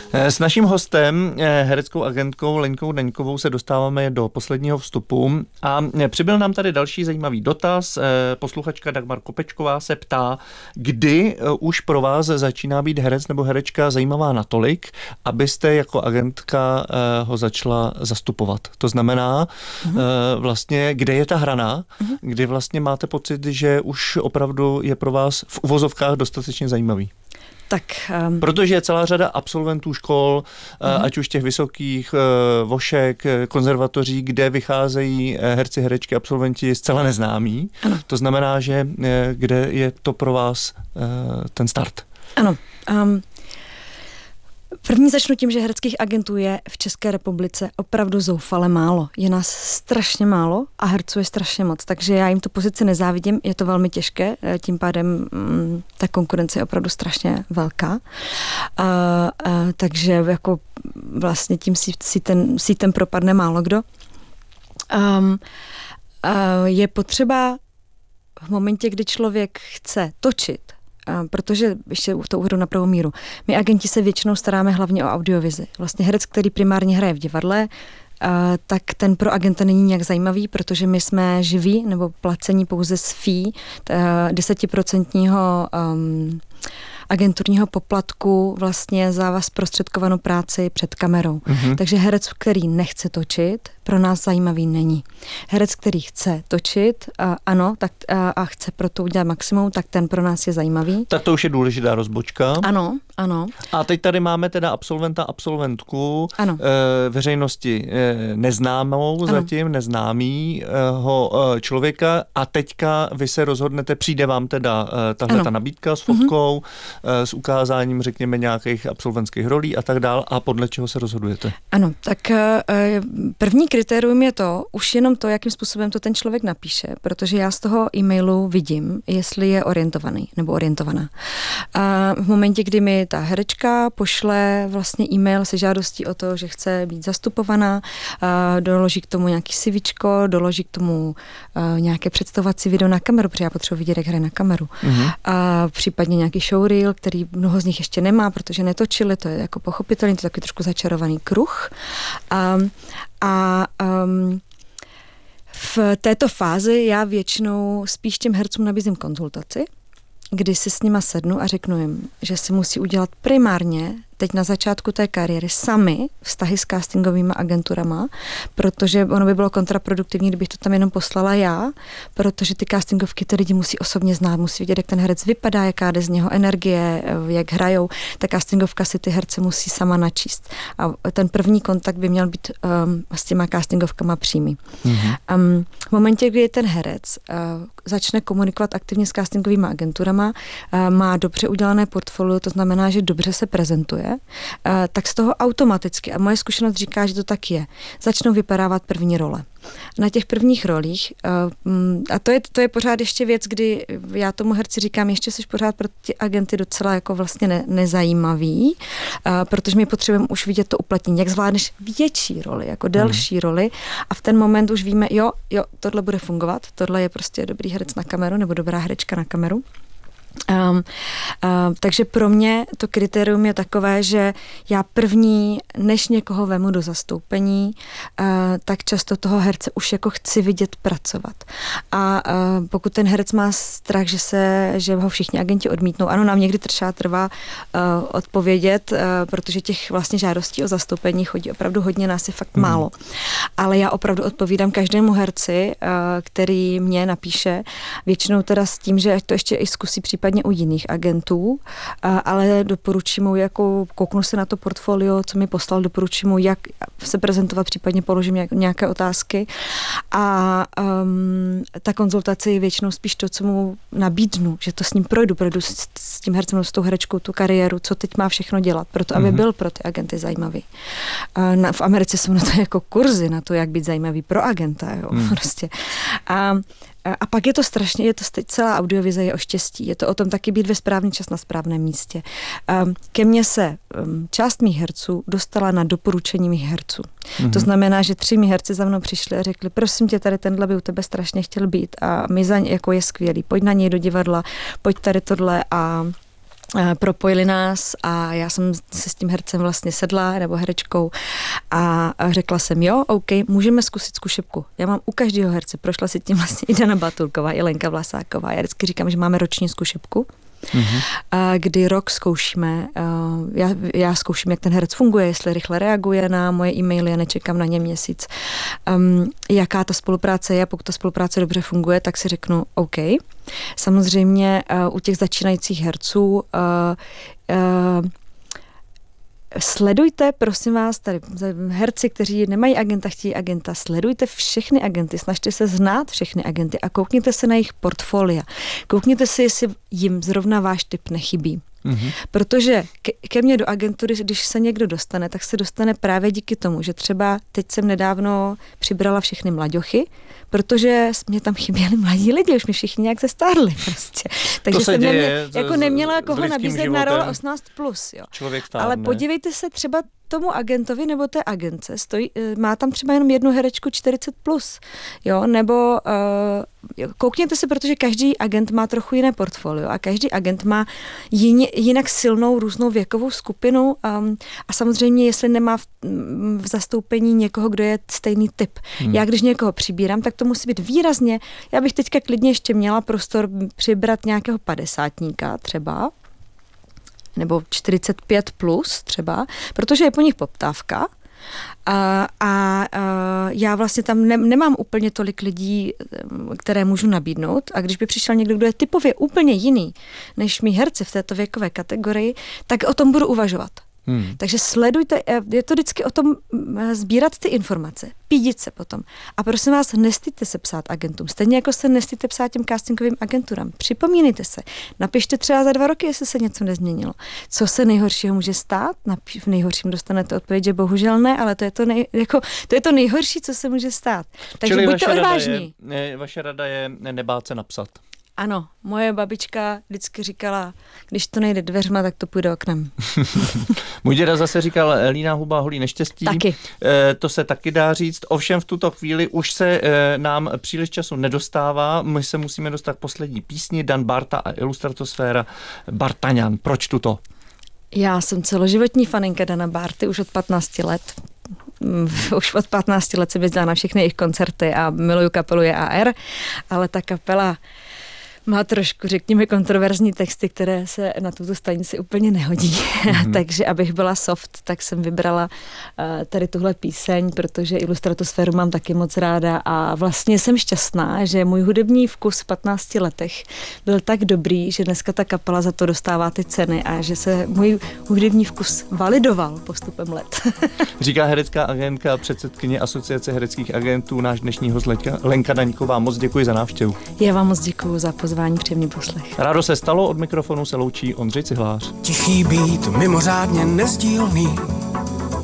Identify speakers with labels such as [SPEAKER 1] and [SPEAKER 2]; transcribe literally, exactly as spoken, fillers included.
[SPEAKER 1] S naším hostem, hereckou agentkou Lenkou Daňkovou, se dostáváme do posledního vstupu a přibyl nám tady další zajímavý dotaz. Posluchačka Dagmar Kopečková se ptá, kdy už pro vás začíná být herec nebo herečka zajímavá natolik, abyste jako agentka ho začala zastupovat. To znamená mm-hmm. vlastně, kde je ta hrana, mm-hmm. kdy vlastně máte pocit, že už opravdu je pro vás v uvozovkách dostatečně zajímavý.
[SPEAKER 2] Tak, um...
[SPEAKER 1] Protože je celá řada absolventů škol, uh-huh. ať už těch vysokých uh, vošek, konzervatoří, kde vycházejí herci, herečky, absolventi zcela neznámí. Ano. To znamená, že uh, kde je to pro vás uh, ten start?
[SPEAKER 2] Ano. Um... První začnu tím, že hereckých agentů je v České republice opravdu zoufale málo. Je nás strašně málo a herců je strašně moc, takže já jim tu pozici nezávidím, je to velmi těžké, tím pádem mm, ta konkurence je opravdu strašně velká. A, a, takže jako vlastně tím si, si, ten, si ten propadne málo kdo. Um, a je potřeba v momentě, kdy člověk chce točit, protože ještě to uvedu na pravou míru. My agenti se většinou staráme hlavně o audiovizi. Vlastně herec, který primárně hraje v divadle, tak ten pro agenta není nějak zajímavý, protože my jsme živí nebo placení pouze z fee desetiprocentního um, agenturního poplatku vlastně za vás zprostředkovanou práci před kamerou. Mm-hmm. Takže herec, který nechce točit, pro nás zajímavý není. Herec, který chce točit, a, ano, tak, a, a chce pro to udělat maximum, tak ten pro nás je zajímavý.
[SPEAKER 1] Tak to už je důležitá rozbočka.
[SPEAKER 2] Ano, ano.
[SPEAKER 1] A teď tady máme teda absolventa, absolventku, ano. E, veřejnosti e, neznámou, ano. zatím neznámýho e, člověka a teďka vy se rozhodnete, přijde vám teda e, tahle ano. ta nabídka s fotkou, mm-hmm. e, s ukázáním, řekněme, nějakých absolventských rolí a tak dál a podle čeho se rozhodujete?
[SPEAKER 2] Ano, tak e, první kritérium je to, už jenom to, jakým způsobem to ten člověk napíše, protože já z toho e-mailu vidím, jestli je orientovaný nebo orientovaná. A v momentě, kdy mi ta herečka pošle vlastně e-mail se žádostí o to, že chce být zastupovaná, doloží k tomu nějaký CVčko, doloží k tomu nějaké představovací video na kameru, protože já potřebuji vidět, jak hraje na kameru. Mm-hmm. A případně nějaký showreel, který mnoho z nich ještě nemá, protože netočili, to je jako pochopitelný, to je takový trošku začarovaný kruh. A A um, v této fázi já většinou spíš těm hercům nabízím konzultaci, kdy si s nima sednu a řeknu jim, že si musí udělat primárně teď na začátku té kariéry sami vztahy s castingovými agenturama, protože ono by bylo kontraproduktivní, kdybych to tam jenom poslala já, protože ty castingovky ty lidi musí osobně znát, musí vidět, jak ten herec vypadá, jaká jde z něho energie, jak hrajou. Ta castingovka si ty herce musí sama načíst. A ten první kontakt by měl být um, s těma castingovkama přímý. Mm-hmm. Um, v momentě, kdy ten herec uh, začne komunikovat aktivně s castingovými agenturama, uh, má dobře udělané portfolio, to znamená, že dobře se prezentuje, tak z toho automaticky, a moje zkušenost říká, že to tak je, začnou vypadávat první role. Na těch prvních rolích, a to je, to je pořád ještě věc, kdy já tomu herci říkám, ještě jsi pořád pro ty agenty docela jako vlastně ne, nezajímavý, protože my potřebujeme už vidět to uplatnění, jak zvládneš větší roli, jako delší hmm. roli a v ten moment už víme, jo, jo, tohle bude fungovat, tohle je prostě dobrý herec na kameru nebo dobrá herečka na kameru. Um, uh, takže pro mě to kritérium je takové, že já první, než někoho vemu do zastoupení, uh, tak často toho herce už jako chci vidět pracovat. A uh, pokud ten herec má strach, že se, že ho všichni agenti odmítnou, ano, nám někdy třeba trvá uh, odpovědět, uh, protože těch vlastně žádostí o zastoupení chodí opravdu hodně, nás je fakt mm. málo. Ale já opravdu odpovídám každému herci, uh, který mě napíše, většinou teda s tím, že to ještě i zkusí případně u jiných agentů, ale doporučím mu, jako kouknu se na to portfolio, co mi poslal, doporučím mu, jak se prezentovat, případně položím nějaké otázky a um, ta konzultace je většinou spíš to, co mu nabídnu, že to s ním projdu, projdu s, s tím hercem, s tou herečkou tu kariéru, co teď má všechno dělat, proto aby mm-hmm. byl pro ty agenty zajímavý. Na, v Americe jsou na to jako kurzy, na to, jak být zajímavý pro agenta, jo, mm. prostě. A A pak je to strašně, je to celá audiovize je o štěstí. Je to o tom taky být ve správný čas na správném místě. Ke mně se část mých herců dostala na doporučení mých herců. Mm-hmm. To znamená, že tři mý herci za mnou přišli a řekli, prosím tě, tady tenhle by u tebe strašně chtěl být a my za ně, jako je skvělý, pojď na něj do divadla, pojď tady tohle a propojili nás a já jsem se s tím hercem vlastně sedla, nebo herečkou a řekla jsem, jo, OK, můžeme zkusit zkušebku. Já mám u každého herce, prošla si tím vlastně i Dana Batulková, i Lenka Vlasáková. Já vždycky říkám, že máme roční zkušebku, mm-hmm. kdy rok zkoušíme, já, já zkouším, jak ten herec funguje, jestli rychle reaguje na moje e-maily a nečekám na ně měsíc. Um, jaká ta spolupráce je, pokud ta spolupráce dobře funguje, tak si řeknu OK. Samozřejmě uh, u těch začínajících herců uh, uh, sledujte, prosím vás, tady herci, kteří nemají agenta, chtějí agenta, sledujte všechny agenty, snažte se znát všechny agenty a koukněte se na jejich portfolia. Koukněte si, jestli jim zrovna váš typ nechybí. Mm-hmm. Protože ke, ke mně do agentury, když se někdo dostane, tak se dostane právě díky tomu, že třeba teď jsem nedávno přibrala všechny mlaďochy, protože mě tam chyběli mladí lidi, už mi všichni nějak zestárli prostě. Takže jsem
[SPEAKER 1] děje,
[SPEAKER 2] nemě, jako neměla koho nabízet na role osmnáct plus. Jo.
[SPEAKER 1] Člověk stárne.
[SPEAKER 2] Ale podívejte se třeba tomu agentovi nebo té agence, stojí, má tam třeba jenom jednu herečku čtyřicet plus, jo, nebo uh, koukněte se, protože každý agent má trochu jiné portfolio a každý agent má jině, jinak silnou různou věkovou skupinu um, a samozřejmě, jestli nemá v, v zastoupení někoho, kdo je stejný typ. Hmm. Já když někoho přibírám, tak to musí být výrazně, já bych teďka klidně ještě měla prostor přibrat nějakého padesátníka třeba, nebo čtyřicet pět plus třeba, protože je po nich poptávka a, a, a já vlastně tam ne, nemám úplně tolik lidí, které můžu nabídnout a když by přišel někdo, kdo je typově úplně jiný než mý herci v této věkové kategorii, tak o tom budu uvažovat. Hmm. Takže sledujte, je to vždycky o tom sbírat ty informace, pídit se potom. A prosím vás, nestýďte se psát agentům, stejně jako se nestýďte psát těm castingovým agenturám. Připomínejte se, napište třeba za dva roky, jestli se něco nezměnilo. Co se nejhoršího může stát? V nejhorším dostanete odpověď, že bohužel ne, ale to je to, nej, jako, to je to nejhorší, co se může stát. Takže
[SPEAKER 1] čili
[SPEAKER 2] buďte odvážní.
[SPEAKER 1] Je, vaše rada je nebát se napsat.
[SPEAKER 2] Ano, moje babička vždycky říkala, když to nejde dveřma, tak to půjde oknem.
[SPEAKER 1] Můj děda zase říkal, líná huba holí neštěstí.
[SPEAKER 2] Taky.
[SPEAKER 1] E, to se taky dá říct. Ovšem v tuto chvíli už se e, nám příliš času nedostává. My se musíme dostat k poslední písni. Dan Bárta a Ilustratosféra. Bartaňan. Proč tuto?
[SPEAKER 2] Já jsem celoživotní faninka Dana Bárty už od patnácti let. Už od patnácti let jsem jezdila na všechny jejich koncerty a miluju kapelu J A R, ale ta kapela má trošku, řekněme, kontroverzní texty, které se na tuto stanici úplně nehodí. Mm-hmm. Takže abych byla soft, tak jsem vybrala uh, tady tuhle píseň, protože Ilustratosféru mám taky moc ráda a vlastně jsem šťastná, že můj hudební vkus v patnácti letech byl tak dobrý, že dneska ta kapela za to dostává ty ceny a že se můj hudební vkus validoval postupem let.
[SPEAKER 1] Říká herecká agentka a předsedkyně Asociace hereckých agentů, náš dnešní host Lenka Daňková. Moc děkuji za návštěvu. Já vám moc děkuji za pozvání. Příjemný poslech. Rádo se stalo, od mikrofonu se loučí Ondřej Cihlář.
[SPEAKER 3] Tichý být, mimořádně nezdílný,